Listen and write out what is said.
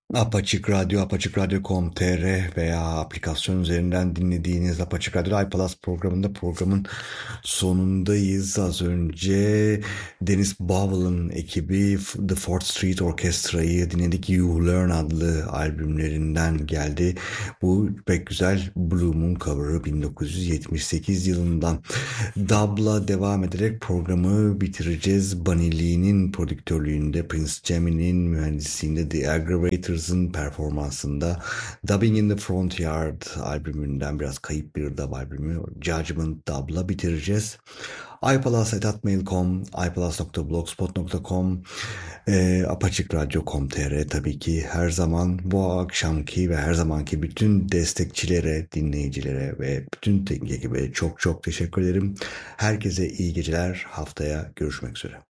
Apaçık Radyo, apaçıkradyo.com.tr veya aplikasyon üzerinden dinlediğiniz Apaçık Radyo iPlus programında programın sonundayız. Az önce Dennis Bowell'ın ekibi The Fourth Street Orchestra'yı dinledik. You Learn adlı albümlerinden geldi. Bu pek güzel Blue Moon cover'ı 1978 yılından. Dub'la devam ederek programı bitireceğiz. Bunny Lee'nin prodüktörlüğünde, Prince Jamie'nin mühendisliğinde, The Aggravators'ın performansında Dubbing in the Front Yard albümünden biraz kayıp bir dub albümü Judgment Dub'la bitireceğiz. iPlus.mail.com, iPlus.blogspot.com, apaçikradyo.com.tr tabii ki her zaman bu akşamki ve her zamanki bütün destekçilere, dinleyicilere ve bütün teknik ekibe çok çok teşekkür ederim. Herkese iyi geceler. Haftaya görüşmek üzere.